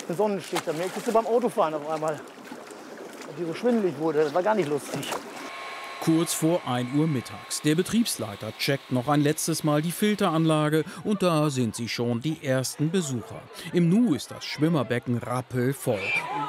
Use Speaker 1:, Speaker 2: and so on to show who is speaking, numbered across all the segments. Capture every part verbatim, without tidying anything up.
Speaker 1: einen Sonnenstich. Da merktest du beim Autofahren auf einmal, dass die so schwindelig wurde. Das war gar nicht lustig.
Speaker 2: Kurz vor ein Uhr mittags. Der Betriebsleiter checkt noch ein letztes Mal die Filteranlage und da sind sie schon die ersten Besucher. Im Nu ist das Schwimmerbecken rappelvoll.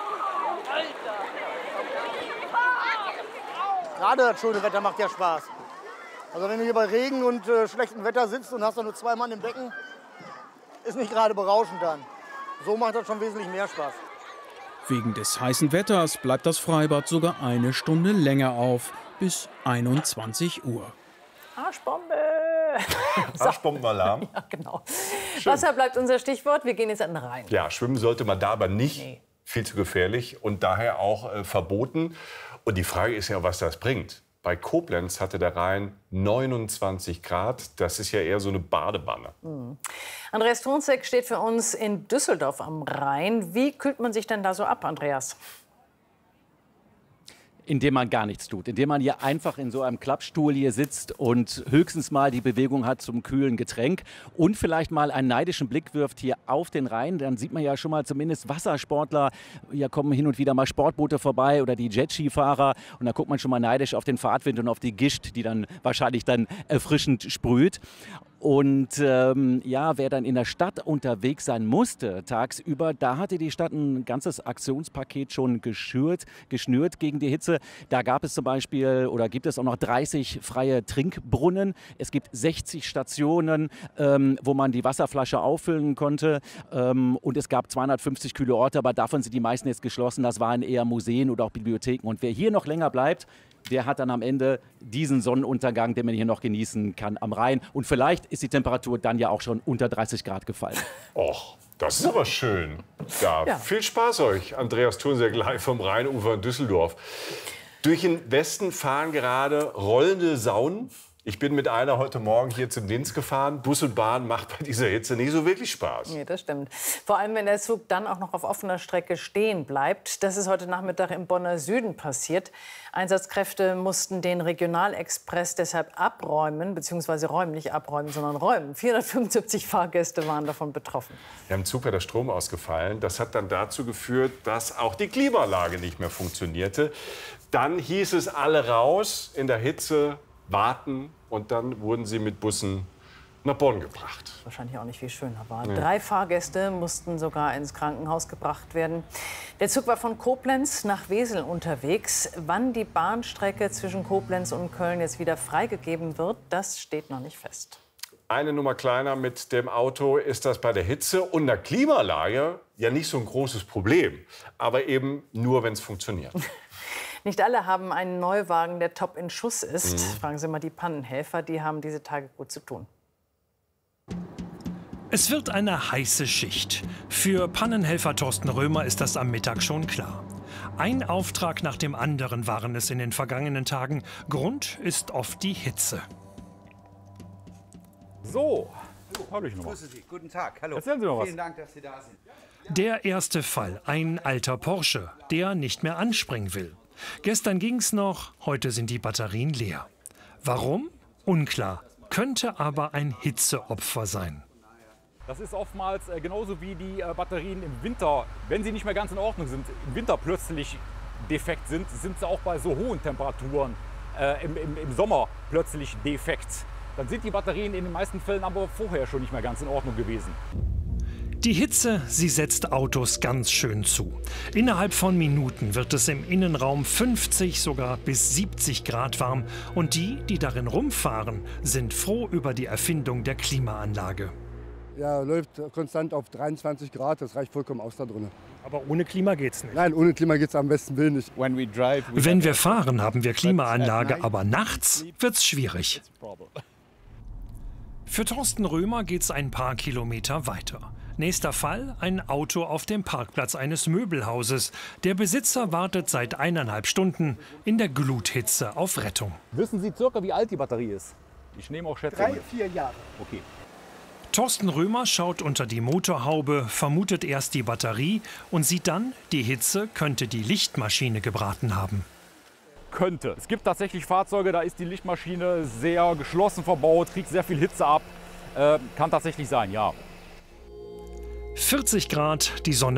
Speaker 1: Gerade das schöne Wetter macht ja Spaß. Also wenn du hier bei Regen und äh, schlechtem Wetter sitzt und hast da nur zwei Mann im Becken, ist nicht gerade berauschend dann. So macht das schon wesentlich mehr Spaß.
Speaker 2: Wegen des heißen Wetters bleibt das Freibad sogar eine Stunde länger auf, bis einundzwanzig Uhr.
Speaker 3: Arschbombe!
Speaker 4: Arschbombenalarm?
Speaker 3: Ja, genau. Schön. Wasser bleibt unser Stichwort. Wir gehen jetzt an den Rhein.
Speaker 4: Ja, schwimmen sollte man da aber nicht. Nee. Viel zu gefährlich und daher auch äh, verboten. Und die Frage ist ja, was das bringt. Bei Koblenz hatte der Rhein neunundzwanzig Grad. Das ist ja eher so eine Badewanne.
Speaker 3: Mhm. Andreas Tonsek steht für uns in Düsseldorf am Rhein. Wie kühlt man sich denn da so ab, Andreas?
Speaker 5: Indem man gar nichts tut, indem man hier einfach in so einem Klappstuhl hier sitzt und höchstens mal die Bewegung hat zum kühlen Getränk und vielleicht mal einen neidischen Blick wirft hier auf den Rhein. Dann sieht man ja schon mal zumindest Wassersportler, hier kommen hin und wieder mal Sportboote vorbei oder die Jetskifahrer und da guckt man schon mal neidisch auf den Fahrtwind und auf die Gischt, die dann wahrscheinlich dann erfrischend sprüht. Und ähm, ja, wer dann in der Stadt unterwegs sein musste tagsüber, da hatte die Stadt ein ganzes Aktionspaket schon geschürt, geschnürt gegen die Hitze. Da gab es zum Beispiel oder gibt es auch noch dreißig freie Trinkbrunnen. Es gibt sechzig Stationen, ähm, wo man die Wasserflasche auffüllen konnte. Ähm, und es gab zweihundertfünfzig kühle Orte, aber davon sind die meisten jetzt geschlossen. Das waren eher Museen oder auch Bibliotheken. Und wer hier noch länger bleibt, der hat dann am Ende diesen Sonnenuntergang, den man hier noch genießen kann am Rhein. Und vielleicht ist die Temperatur dann ja auch schon unter dreißig Grad gefallen.
Speaker 4: Och, das ist aber schön. Ja, ja. Viel Spaß euch. Andreas Tonsek live vom Rheinufer in Düsseldorf. Durch den Westen fahren gerade rollende Saunen. Ich bin mit einer heute Morgen hier zum Dienst gefahren. Bus und Bahn macht bei dieser Hitze nicht so wirklich Spaß.
Speaker 3: Nee, das stimmt. Vor allem, wenn der Zug dann auch noch auf offener Strecke stehen bleibt. Das ist heute Nachmittag im Bonner Süden passiert. Einsatzkräfte mussten den Regionalexpress deshalb abräumen, beziehungsweise räumen, nicht abräumen, sondern räumen. vierhundertfünfundsiebzig Fahrgäste waren davon betroffen.
Speaker 4: Ja, im Zug war der Strom ausgefallen. Das hat dann dazu geführt, dass auch die Klimaanlage nicht mehr funktionierte. Dann hieß es alle raus in der Hitze, warten und dann wurden sie mit Bussen nach Bonn gebracht.
Speaker 3: Wahrscheinlich auch nicht viel schöner war.
Speaker 4: Nee.
Speaker 3: Drei Fahrgäste mussten sogar ins Krankenhaus gebracht werden. Der Zug war von Koblenz nach Wesel unterwegs. Wann die Bahnstrecke zwischen Koblenz und Köln jetzt wieder freigegeben wird, das steht noch nicht fest.
Speaker 4: Eine Nummer kleiner mit dem Auto ist das bei der Hitze und der Klimaanlage ja nicht so ein großes Problem. Aber eben nur, wenn es funktioniert.
Speaker 3: Nicht alle haben einen Neuwagen, der top in Schuss ist.
Speaker 4: Mhm.
Speaker 3: Fragen Sie mal die Pannenhelfer, die haben diese Tage gut zu tun.
Speaker 6: Es wird eine heiße Schicht. Für Pannenhelfer Thorsten Römer ist das am Mittag schon klar. Ein Auftrag nach dem anderen waren es in den vergangenen Tagen. Grund ist oft die Hitze.
Speaker 7: So, hallo ich nochmal.
Speaker 8: Grüße Sie, guten Tag, hallo.
Speaker 7: Erzählen Sie noch was.
Speaker 8: Vielen Dank, dass Sie da sind.
Speaker 6: Der erste Fall, ein alter Porsche, der nicht mehr anspringen will. Gestern ging's noch, heute sind die Batterien leer. Warum? Unklar, könnte aber ein Hitzeopfer sein.
Speaker 7: Das ist oftmals äh, genauso wie die äh, Batterien im Winter, wenn sie nicht mehr ganz in Ordnung sind, im Winter plötzlich defekt sind, sind sie auch bei so hohen Temperaturen äh, im, im, im Sommer plötzlich defekt. Dann sind die Batterien in den meisten Fällen aber vorher schon nicht mehr ganz in Ordnung gewesen.
Speaker 6: Die Hitze, sie setzt Autos ganz schön zu. Innerhalb von Minuten wird es im Innenraum fünfzig, sogar bis siebzig Grad warm. Und die, die darin rumfahren, sind froh über die Erfindung der Klimaanlage.
Speaker 9: Ja, läuft konstant auf dreiundzwanzig Grad, das reicht vollkommen aus da drin.
Speaker 6: Aber ohne Klima geht's nicht.
Speaker 9: Nein, ohne Klima geht's am besten Willen nicht.
Speaker 6: Wenn wir fahren, haben wir Klimaanlage, aber nachts wird's schwierig. Für Thorsten Römer geht's ein paar Kilometer weiter. Nächster Fall, ein Auto auf dem Parkplatz eines Möbelhauses. Der Besitzer wartet seit eineinhalb Stunden in der Gluthitze auf Rettung.
Speaker 7: Wissen Sie circa, wie alt die Batterie ist? Ich nehme auch Schätzungen.
Speaker 1: Drei, vier Jahre.
Speaker 7: Okay.
Speaker 6: Thorsten Römer schaut unter die Motorhaube, vermutet erst die Batterie und sieht dann, die Hitze könnte die Lichtmaschine gebraten haben.
Speaker 7: Könnte. Es gibt tatsächlich Fahrzeuge, da ist die Lichtmaschine sehr geschlossen verbaut, kriegt sehr viel Hitze ab. Äh, kann tatsächlich sein, ja.
Speaker 6: vierzig Grad, die Sonne